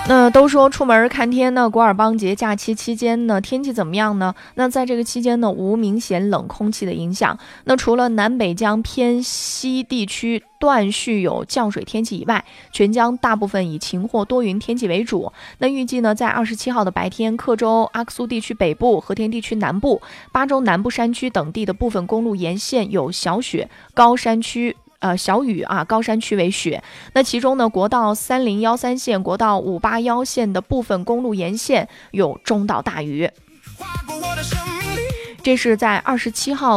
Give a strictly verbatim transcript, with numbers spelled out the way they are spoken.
那都说出门看天呢，古尔邦节假期期间呢，天气怎么样呢？那在这个期间呢，无明显冷空气的影响。那除了南北疆偏西地区断续有降水天气以外，全疆大部分以晴或多云天气为主。那预计呢，在二十七号的白天，克州、阿克苏地区北部、和田地区南部、巴州南部山区等地的部分公路沿线有小雪，高山区呃，小雨啊，高山区为雪。那其中呢，国道三零一三线、国道五八一线的部分公路沿线有中到大雨。这是在二十七号